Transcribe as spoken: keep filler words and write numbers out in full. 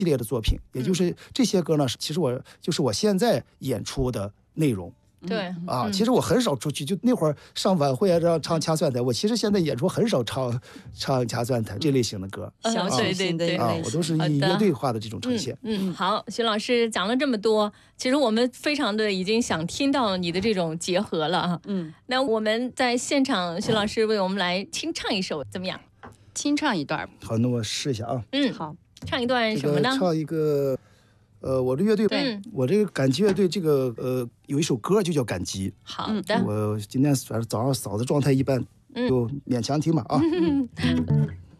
列的作品，也就是这些歌呢，其实我就是我现在演出的内容。 对啊， 嗯、 其实我很少出去，就那会儿上晚会啊，让唱掐算台。我其实现在演出很少唱唱掐算台这类型的歌， 小曲型的啊，我都是以乐队化的这种呈现。 嗯，嗯好，徐老师讲了这么多，其实我们非常的已经想听到你的这种结合了啊。嗯，那我们在现场，徐老师为我们来清唱一首，怎么样？ 清唱一段。 好，那我试一下啊。 嗯， 好， 唱一段什么呢？ 这个、唱一个。呃，我的乐队， 对， 我这个赶集乐队，这个呃，有一首歌就叫《赶集》。 好的， 我今天反正早上嗓子状态一般，就勉强听吧啊。 嗯